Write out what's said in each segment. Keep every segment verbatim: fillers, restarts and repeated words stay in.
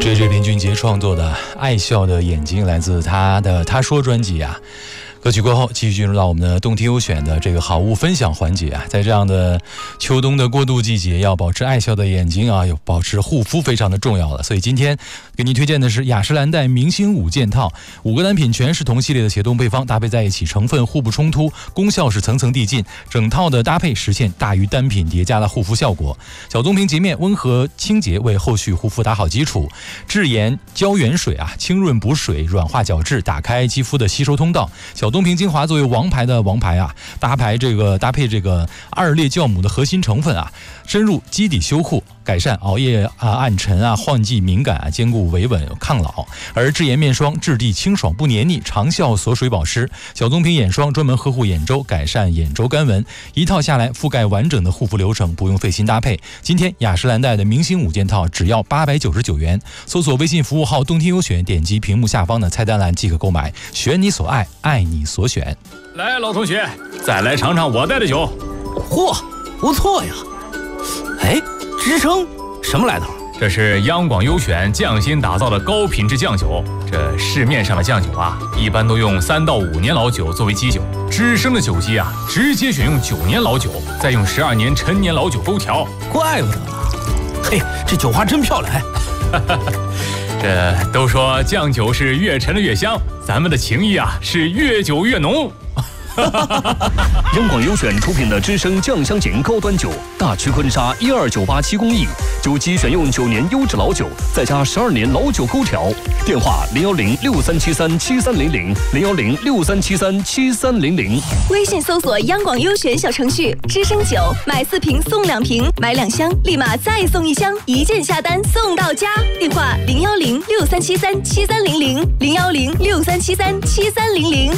这是林俊杰创作的《爱笑的眼睛》，来自他的《他说》专辑啊。歌曲过后，继续进入到我们的动听优选的这个好物分享环节啊。在这样的秋冬的过渡季节，要保持爱笑的眼睛啊，有保持护肤非常的重要了。所以今天给你推荐的是雅诗兰黛明星五件套，五个单品全是同系列的协同配方，搭配在一起，成分互不冲突，功效是层层递进，整套的搭配实现大于单品叠加的护肤效果。小棕瓶洁面温和清洁，为后续护肤打好基础。智妍胶原水啊，清润补水，软化角质，打开肌肤的吸收通道。小东瓶精华作为王牌的王牌啊，搭配这个搭配这个二裂酵母的核心成分啊，深入基底修护，改善熬夜啊、暗沉啊、换季敏感啊，兼顾维稳抗老。而智妍面霜质地清爽不黏腻，长效锁水保湿。小棕瓶眼霜专门呵护眼周，改善眼周干纹，一套下来覆盖完整的护肤流程，不用费心搭配。今天雅诗兰黛的明星五件套只要八百九十九元，搜索微信服务号动听优选，点击屏幕下方的菜单栏即可购买，选你所爱，爱你所选。 来，老同学，再来尝尝我带的酒。 嚯，不错呀！哎，支撑什么来头？ 这是央广优选匠心打造的高品质酱酒。这市面上的酱酒啊，一般都用三到五年老酒作为基酒，知生的酒基啊，直接选用九年老酒，再用十二年陈年老酒勾调。 怪不得呢。嘿，这酒花真漂亮。 这都说酱酒是越陈的越香，咱们的情谊啊是越久越浓。 央广优选出品的知生酱香型高端酒，大曲坤沙一二九八七工艺，酒基选用九年优质老酒，再加十二年老酒勾调。电话零幺零六三七三七三零零零幺零六三七三七三零零。 微信搜索央广优选小程序，知生酒，买四瓶送两瓶，买两箱立马再送一箱，一键下单送到家。电话零幺零六三七三七三零零零幺零六三七三七三零零。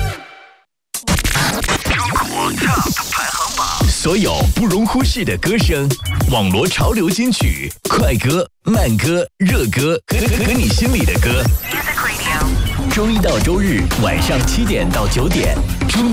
排行榜，所有不容忽视的歌声，网络潮流金曲，快歌、慢歌、热歌，和和你心里的歌。周一到周日晚上七点到九点，中